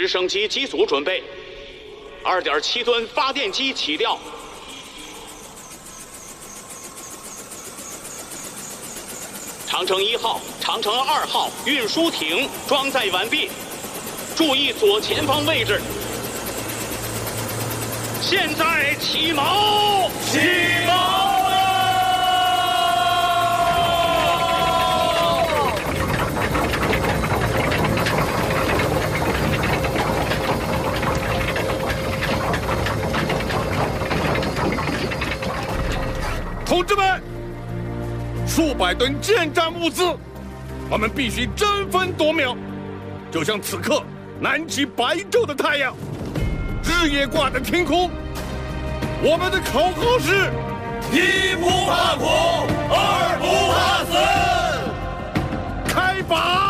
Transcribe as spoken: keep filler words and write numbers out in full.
直升机机组准备， 二点七吨发电机起吊。长城一号、长城二号运输艇装载完毕，注意左前方位置。现在起锚！起锚！ 同志们，数百吨建战物资，我们必须争分夺秒，就像此刻南极白昼的太阳，日夜挂在天空。我们的口号是： 一不怕苦，二不怕死。 开拔！